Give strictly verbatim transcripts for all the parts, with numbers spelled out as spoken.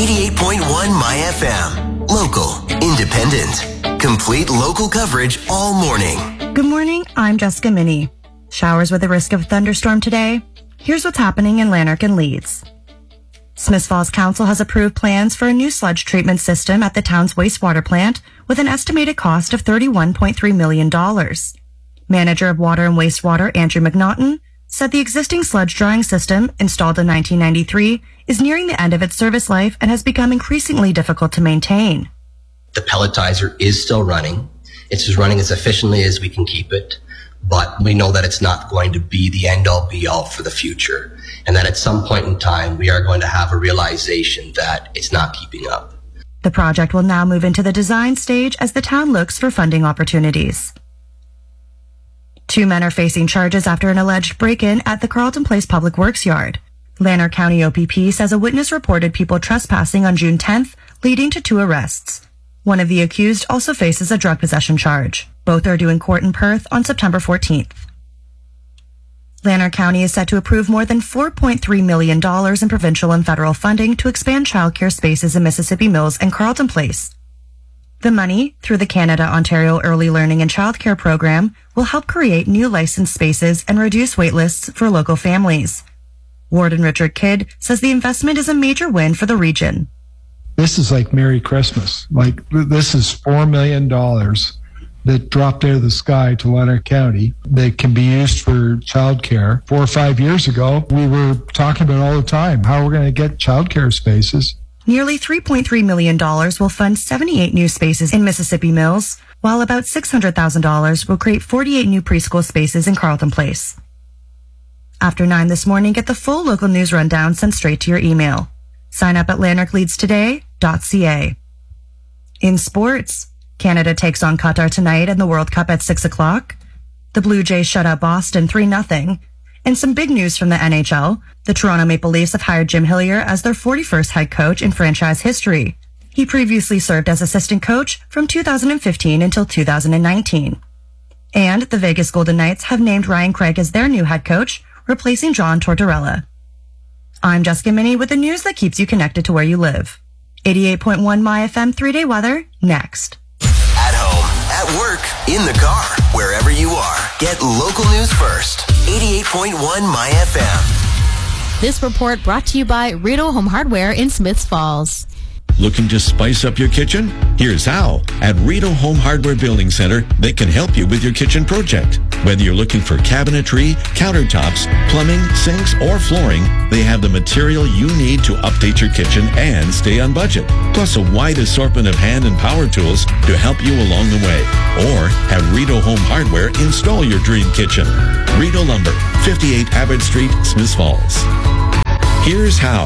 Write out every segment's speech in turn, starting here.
eighty-eight point one My F M. Local, independent, complete local coverage all morning. Good morning, I'm Jessica Minnie. Showers with a risk of thunderstorm today. Here's what's happening in Lanark and Leeds. Smiths Falls Council has approved plans for a new sludge treatment system at the town's wastewater plant with an estimated cost of thirty-one point three million dollars. Manager of Water and Wastewater Andrew McNaughton said the existing sludge drying system, installed in nineteen ninety-three, is nearing the end of its service life and has become increasingly difficult to maintain. The pelletizer is still running. It's just running as efficiently as we can keep it, but we know that it's not going to be the end-all be-all for the future, and that at some point in time we are going to have a realization that it's not keeping up. The project will now move into the design stage as the town looks for funding opportunities. Two men are facing charges after an alleged break-in at the Carleton Place Public Works Yard. Lanark County O P P says a witness reported people trespassing on June tenth, leading to two arrests. One of the accused also faces a drug possession charge. Both are due in court in Perth on September fourteenth. Lanark County is set to approve more than four point three million dollars in provincial and federal funding to expand childcare spaces in Mississippi Mills and Carleton Place. The money, through the Canada-Ontario Early Learning and Childcare Program, will help create new licensed spaces and reduce waitlists for local families. Warden Richard Kidd says the investment is a major win for the region. This is like Merry Christmas. Like, this is four million dollars that dropped out of the sky to Lanark County that can be used for childcare. Four or five years ago, we were talking about all the time how we're going to get childcare spaces. Nearly three point three million dollars will fund seventy-eight new spaces in Mississippi Mills, while about six hundred thousand dollars will create forty-eight new preschool spaces in Carleton Place. After nine this morning, get the full local news rundown sent straight to your email. Sign up at lanark leads today dot c a. In sports, Canada takes on Qatar tonight in the World Cup at six o'clock. The Blue Jays shut out Boston three nothing. And some big news from the N H L. The Toronto Maple Leafs have hired Jim Hillier as their forty-first head coach in franchise history. He previously served as assistant coach from two thousand fifteen until two thousand nineteen. And the Vegas Golden Knights have named Ryan Craig as their new head coach, replacing John Tortorella. I'm Jessica Minnie with the news that keeps you connected to where you live. eighty-eight point one My F M three-day weather, next. At home, at work, in the car, wherever you are, get local news first. eighty-eight point one My F M. This report brought to you by Rito Home Hardware in Smiths Falls. Looking to spice up your kitchen? Here's how. At Rito Home Hardware Building Center, they can help you with your kitchen project. Whether you're looking for cabinetry, countertops, plumbing, sinks, or flooring, they have the material you need to update your kitchen and stay on budget. Plus a wide assortment of hand and power tools to help you along the way. Or have Rito Home Hardware install your dream kitchen. Rito Lumber, fifty-eight Abbott Street, Smiths Falls. Here's how.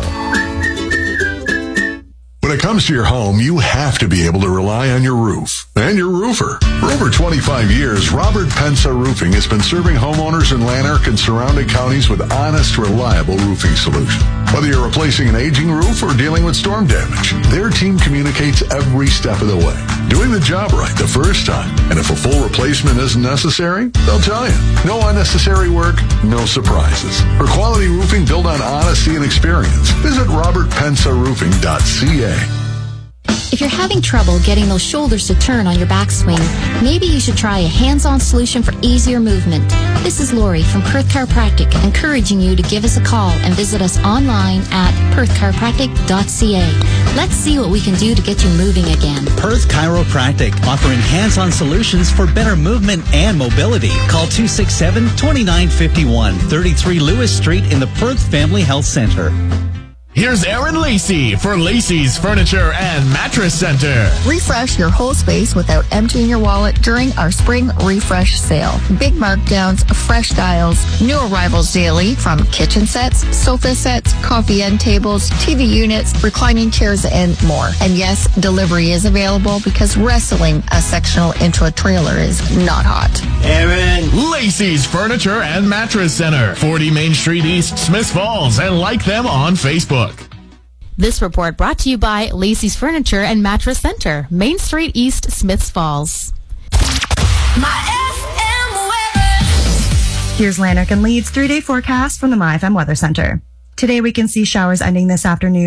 When it comes to your home, you have to be able to rely on your roof and your roofer. For over twenty-five years, Robert Pensa Roofing has been serving homeowners in Lanark and surrounding counties with honest, reliable roofing solutions. Whether you're replacing an aging roof or dealing with storm damage, their team communicates every step of the way, doing the job right the first time. And if a full replacement isn't necessary, they'll tell you. No unnecessary work, no surprises. For quality roofing built on honesty and experience, visit robert pensa roofing dot c a. If you're having trouble getting those shoulders to turn on your backswing, maybe you should try a hands-on solution for easier movement. This is Lori from Perth Chiropractic, encouraging you to give us a call and visit us online at perth chiropractic dot c a. Let's see what we can do to get you moving again. Perth Chiropractic, offering hands-on solutions for better movement and mobility. Call two six seven, two nine five one, thirty-three Lewis Street in the Perth Family Health Center. Here's Aaron Lacey for Lacey's Furniture and Mattress Center. Refresh your whole space without emptying your wallet during our spring refresh sale. Big markdowns, fresh styles, new arrivals daily from kitchen sets, sofa sets, coffee end tables, T V units, reclining chairs, and more. And yes, delivery is available because wrestling a sectional into a trailer is not hot. Aaron. Lacey's Furniture and Mattress Center, forty Main Street East, Smiths Falls, and like them on Facebook. This report brought to you by Lacey's Furniture and Mattress Center, Main Street East, Smiths Falls. My F M weather. Here's Lanark and Leeds three-day forecast from the My F M Weather Center. Today we can see showers ending this afternoon.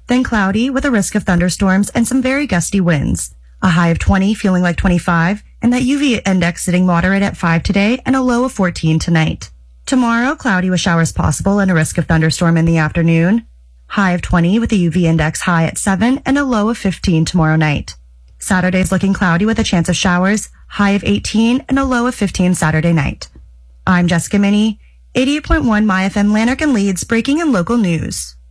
Then cloudy with a risk of thunderstorms and some very gusty winds. A high of twenty, feeling like twenty-five, and that U V index sitting moderate at five today and a low of fourteen tonight. Tomorrow, cloudy with showers possible and a risk of thunderstorm in the afternoon. High of twenty with a U V index high at seven and a low of fifteen tomorrow night. Saturday's looking cloudy with a chance of showers, high of eighteen and a low of fifteen Saturday night. I'm Jessica Minnie, eighty-eight point one My F M Lanark and Leeds, breaking in local news.